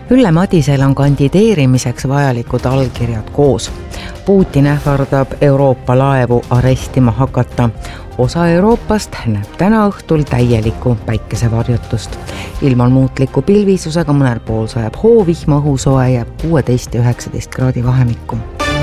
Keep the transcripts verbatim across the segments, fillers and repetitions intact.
Ülle Madisel on kandideerimiseks vajalikud allkirjad koos. Putin ähvardab Euroopa laevu arestima hakata. Osa Euroopast näeb täna õhtul täielikku päikesevarjutust. Ilmal muutliku pilvisusega mõnel pool sajab hoovihma, õhusoe jääb kuusteist ja üheksateist kraadi vahemikku.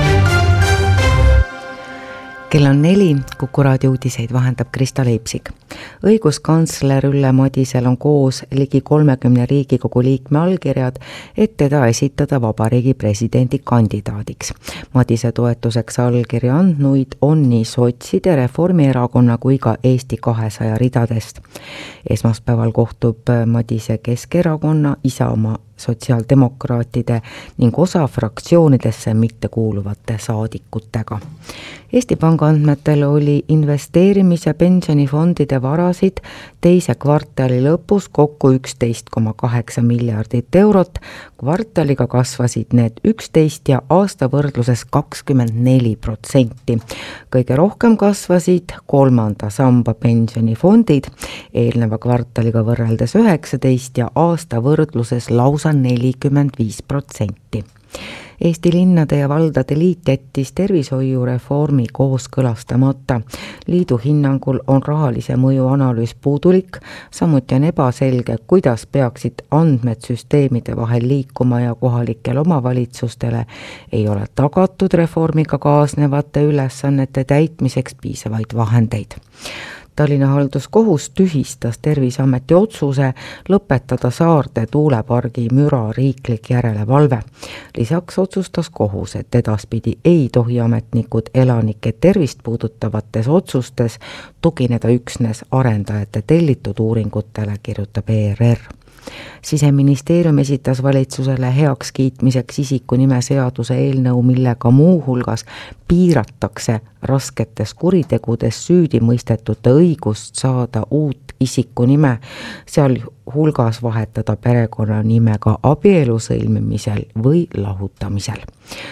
Kell on neli, Kuku raadio uudiseid vahendab Krista Leipsik. Õiguskantsler Ülle Madisel on koos ligi kolmekümne Riigikogu liikme allkirjad, et teda esitada vabariigi presidendi kandidaadiks. Madise toetuseks allkirja andnuid on nii sotside, Reformierakonna kui ka Eesti kahesaja ridadest. Esmaspäeval kohtub Madise Keskerakonna, Isamaa, sotsiaaldemokraatide ning osa fraktsioonidesse mitte kuuluvate saadikutega. Eesti Panga andmetel oli investeerimis- ja pensionifondide varasid teise kvartali lõpus kokku üksteist koma kaheksa miljardit eurot. Kvartaliga kasvasid need üksteist ja aasta võrdluses kakskümmend neli protsenti. Kõige rohkem kasvasid kolmanda samba pensionifondid, eelneva kvartaliga võrreldes üheksateist ja aasta võrdluses lausa nelikümmend viis protsenti. Eesti linnade ja valdade liit jättis tervishoiureformi kooskõlastamata. Liidu hinnangul on rahalise mõju analüüs puudulik, samuti on ebaselge, kuidas peaksid andmed süsteemide vahel liikuma ja kohalikel omavalitsustele ei ole tagatud reformiga kaasnevate ülesannete täitmiseks piisavaid vahendeid. Tallinna halduskohus tühistas Terviseameti otsuse lõpetada Saarde tuulepargi müra riiklik järelevalve. Lisaks otsustas kohus, et edaspidi ei tohi ametnikud elanike tervist puudutavates otsustes tugineda üksnes arendajate tellitud uuringutele, kirjutab E R R. Siseministeerium esitas valitsusele heaks kiitmiseks isikunime seaduse eelnõu, millega muu hulgas piiratakse rasketes kuritegudes süüdi mõistetute õigust saada uut isikunime, seal hulgas vahetada perekonnanimega abielu sõlmimisel või lahutamisel.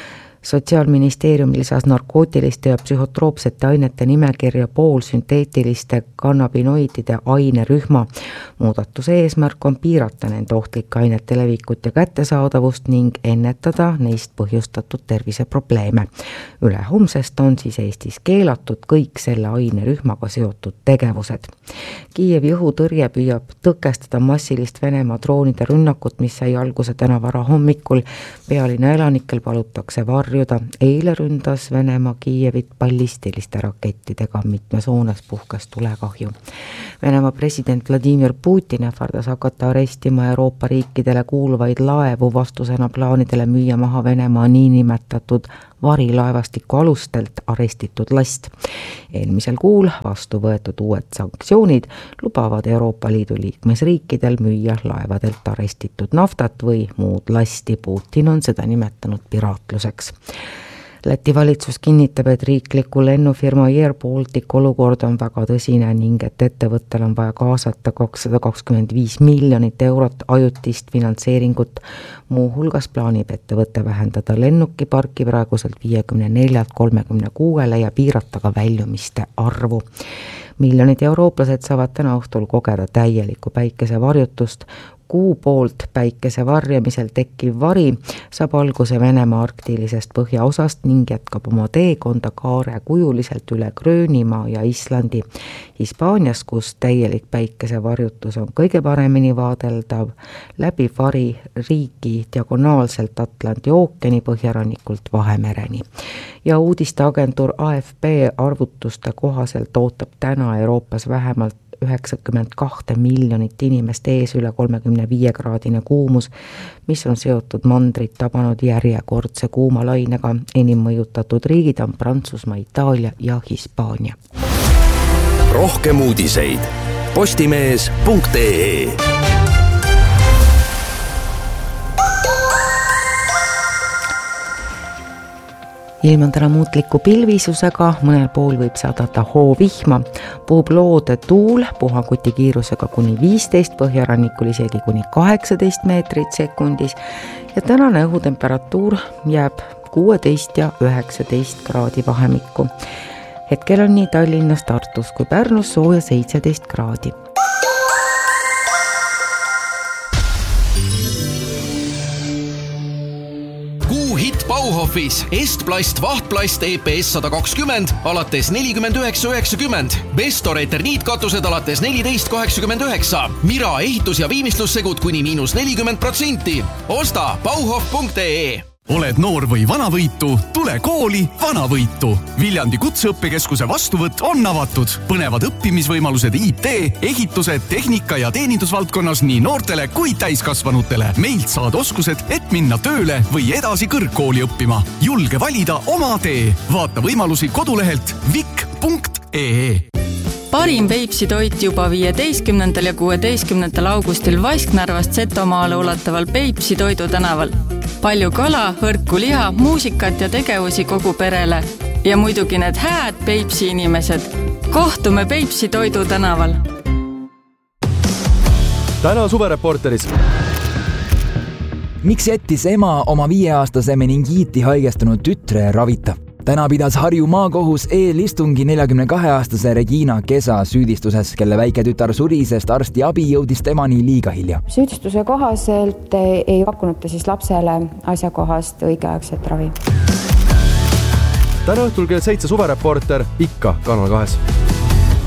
Sotsiaalministeerium lisas narkootiliste ja psühhotroopsete ainete nimekirja poolsünteetiliste kannabinoidide ainerühma. Muudatuse eesmärk on piirata nende ohtlike ainete levikut ja kättesaadavust ning ennetada neist põhjustatud terviseprobleeme. Üle homsest on siis Eestis keelatud kõik selle ainerühmaga seotud tegevused. Kiievi õhutõrje püüab tõkestada massilist Venemaa droonide rünnakut, mis sai alguse täna vara hommikul. Pealinna elanikel palutakse varjuda. Eile ründas Venemaa Kiievit ballistiliste rakettidega, mitmes hoones puhkes tulekahju. Venemaa president Vladimir Putin ähvardas hakata arestima Euroopa riikidele kuuluvaid laevu vastusena plaanidele müüa maha Venemaa niinimetatud varilaevastiku alustelt arestitud last. Eelmisel kuul vastu võetud uued sanktsioonid lubavad Euroopa Liidu liikmesriikidel müüa laevadelt arestitud naftat või muud lasti. Putin on seda nimetanud piraatluseks. Läti valitsus kinnitab, et riikliku lennufirma Air Baltic olukord on väga tõsine ning et ettevõttel on vaja kaasata kakssada kakskümmend viis miljonit eurot ajutist finantseeringut. Muu hulgas plaanib ettevõte vähendada lennukiparki praeguselt viiekümne neljalt kolmekümne kuuele ja piirata ka väljumiste arvu. Miljonid eurooplased saavad täna õhtul kogeda täielikku päikesevarjutust. Kuu poolt päikese varjamisel tekkiv vari saab alguse Venemaa arktilisest põhjaosast ning jätkab oma teekonda kaarekujuliselt üle Gröönimaa ja Islandi. Hispaanias, kus täielik päikesevarjutus on kõige paremini vaadeldav, läbi vari riiki diagonaalselt Atlandi ookeani põhjarannikult Vahemereni. Ja uudisteagentuur A F P arvutuste kohaselt ootab täna Euroopas vähemalt üheksakümmend kaks miljonit inimest ees üle kolmekümne viie kraadine kuumus, mis on seotud mandrit tabanud järjekordse kuumalainega. Enim mõjutatud riigid on Prantsusmaa, Itaalia ja Hispaania. Rohkem uudiseid postimees punkt ee. Ilm on täna muutliku pilvisusega, mõnel pool võib sadata hoovihma, puhub loode tuul, puhanguti kiirusega kuni viisteist, põhjarannikul isegi kuni kaheksateist meetrit sekundis ja tänane õhutemperatuur jääb kuusteist ja üheksateist kraadi vahemikku. Hetkel on nii Tallinnas, Tartus kui Pärnus sooja seitseteist kraadi. Hitt Bauhofis Estplast vahtplast E P S sada kakskümmend alates nelikümmend üheksa üheksakümmend. Bestor eterniitkatused alates neliteist kaheksakümmend üheksa. Mira ehitus- ja viimistlussegud kuni miinus nelikümmend protsenti. Osta bauhof punkt ee. Oled noor või vanavõitu? Tule kooli Vanavõitu. Viljandi kutseõppekeskuse vastuvõtt on avatud. Põnevad õppimisvõimalused I T, ehituse, tehnika ja teenindusvaldkonnas nii noortele kui täiskasvanutele. Meilt saad oskused, et minna tööle või edasi kõrgkooli õppima. Julge valida oma tee. Vaata võimalusi kodulehelt vik punkt ee. Parim Peipsi toit juba viieteistkümnendal ja kuueteistkümnendal augustil Vasknarvast Setomaale ulataval Peipsi toidu tänaval. Palju kala, hõrku liha, muusikat ja tegevusi kogu perele. Ja muidugi need hääd Peipsi inimesed. Kohtume Peipsi toidu tänaval. Täna suvereporteris. Miks jättis ema oma viieaastase meningiiti haigestunud tütre ravita? Täna pidas Harju maakohus eelistungi neljakümne kahe aastase Regina Kesa süüdistuses, kelle väike tütar suri, sest arsti abi jõudis temani liiga hilja. Süüdistuse kohaselt ei pakkunud ta siis lapsele asjakohast õigeaegset ravi. Täna õhtul kell seitse suvereporter ikka Kanal kahes.